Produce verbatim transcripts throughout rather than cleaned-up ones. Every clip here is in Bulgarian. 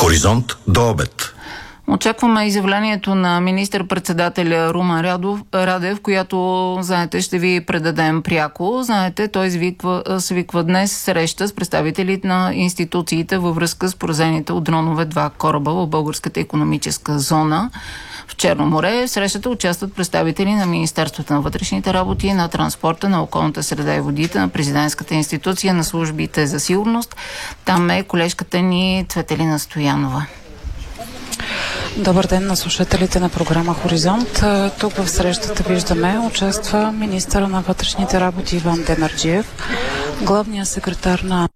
Хоризонт до обед. Очакваме изявлението на министър-председателя Румен Радев, Радев, която, знаете, ще ви предадем пряко. Знаете, той извиква, свиква днес среща с представителите на институциите във връзка с поразените от дронове два кораба в българската икономическа зона в Черно море. В срещата участват представители на Министерството на вътрешните работи, на транспорта, на околната среда и водите, на президентската институция, на службите за сигурност. Там е колежката ни Цветелина Стоянова. Добър ден на слушателите на програма Хоризонт. Тук в срещата виждаме участва министъра на вътрешните работи Иван Демерджиев, главният секретар на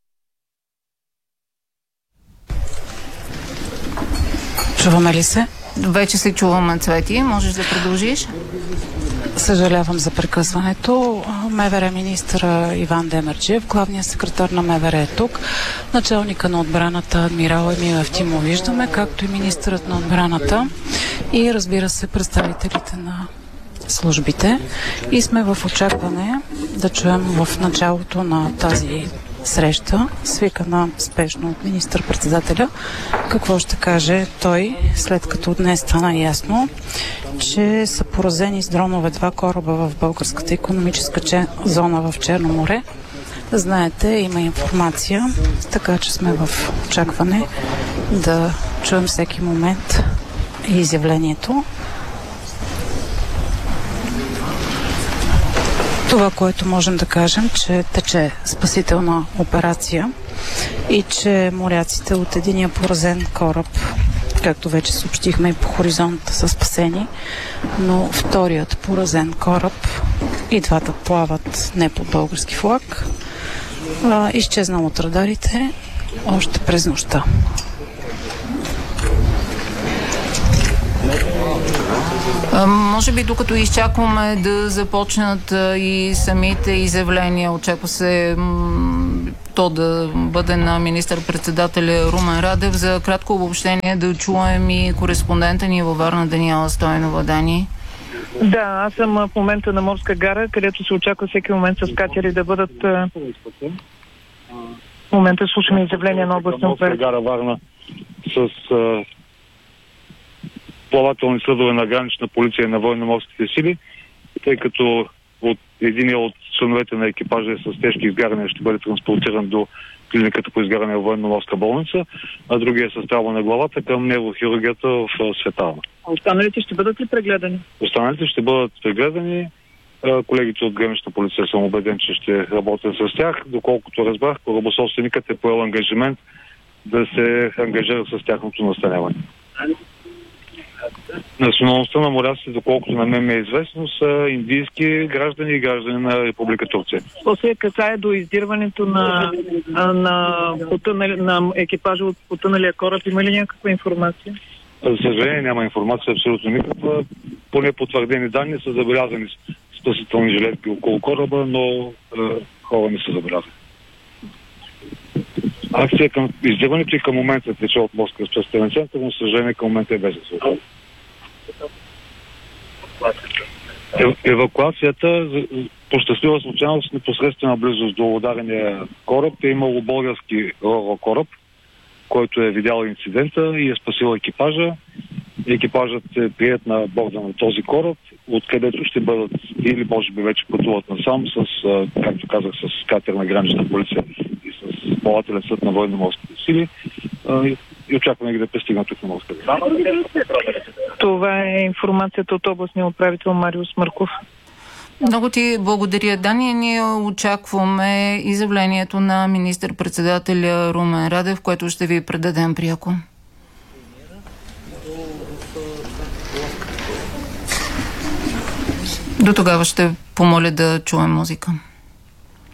Чуваме ли се? Вече се чуваме, Цвети. Можеш да продължиш? Съжалявам за прекъсването. МВР министър Иван Демерджиев, главният секретар на МВР е тук, началника на отбраната адмирал Емил Евтимов виждаме, както и министърът на отбраната и, разбира се, представителите на службите. И сме в очакване да чуем в началото на тази среща, свикана спешно от министър-председателя, какво ще каже той, след като днес стана ясно, че са поразени с дронове два кораба в българската икономическа зона в Черно море. Знаете, има информация, така че сме в очакване да чуем всеки момент изявлението. Това, което можем да кажем, че тече спасителна операция и че моряците от единия поразен кораб, както вече съобщихме и по Хоризонт, са спасени, но вторият поразен кораб и двата плават не под български флаг, а, изчезнал от радарите още през нощта. А, може би докато изчакваме да започнат а, и самите изявления, очаква се м- то да бъде на министър-председателя Румен Радев. За кратко обобщение да чуем и кореспондента ни във Варна Даниела Стойнова. Дани. Да, аз съм в момента на Морска гара, където се очаква всеки момент с катери да бъдат... В момента слушаме изявление на областен Морска гара Варна с... плавателни съдове на гранична полиция и на военно-морските сили, тъй като от един от членовете на екипажа е с тежки изгаряния, ще бъде транспортиран до клиниката по изгаряне в военно-морска болница, а другия е с травма на главата към неврохирургията в Светарна. А останалите ще бъдат ли прегледани? Останалите ще бъдат прегледани. Колегите от гранична полиция съм убеден, че ще работят с тях. Доколкото разбрах, корабособственикът е поел ангажимент да се ангажира с тяхното настаняване. Националността на моряците, доколкото на мен ми е известно, са индийски граждани и граждани на Република Турция. После касае до издирването на, на, потънали, на екипажа от потъналия кораб. Има ли някаква информация? За съжаление няма информация абсолютно никаква. Поне потвърдени данни са забелязани спасителни жилетки около кораба, но е, хора не са забелязани. Акция към издирването и към момента тече от Морска разпределителен център, но съжаление към момента е без резултат. Евакуацията по щастлива случайност непосредствена близост до ударения кораб е имало български ро-ро кораб, който е видял инцидента и е спасил екипажа. Екипажът е приет на борда на този кораб, откъдето ще бъдат или може би вече пътуват насам с, както казах, с катер на гранична полиция и с плавателен съд на военно-морските сили и очакваме ги да пристигнат тук на Морска гара. Това е информацията от областния управител Мариус Марков. Много ти благодаря, Дани. Ние очакваме изявлението на министър-председателя Румен Радев, което ще ви предадем пряко. До тогава ще помоля да чуем музика.